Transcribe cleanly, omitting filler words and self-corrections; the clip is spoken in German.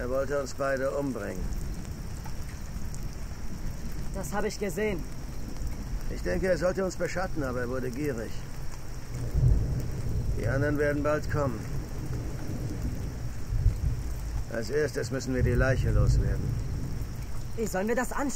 Er wollte uns beide umbringen. Das habe ich gesehen. Ich denke, er sollte uns beschatten, aber er wurde gierig. Die anderen werden bald kommen. Als erstes müssen wir die Leiche loswerden. Wie sollen wir das anschauen?